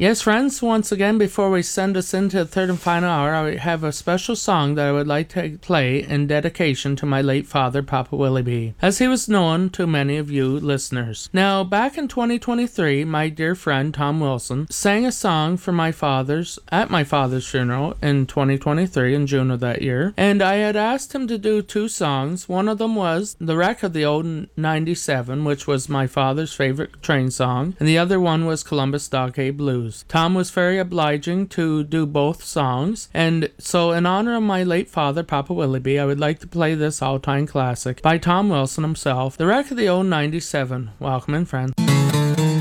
Yes, friends, once again, before we send us into the third and final hour, I have a special song that I would like to play in dedication to my late father, Papa Willie B, as he was known to many of you listeners. Now, back in 2023, my dear friend Tom Wilson sang a song for my father's funeral in 2023 in June of that year, and I had asked him to do two songs. One of them was The Wreck of the Old 97, which was my father's favorite train song, and the other one was Columbus Stockade Blues. Tom was very obliging to do both songs, and so in honor of my late father, Papa Willie B, I would like to play this all-time classic by Tom Wilson himself, The Wreck of the Old 97. Welcome in, friends.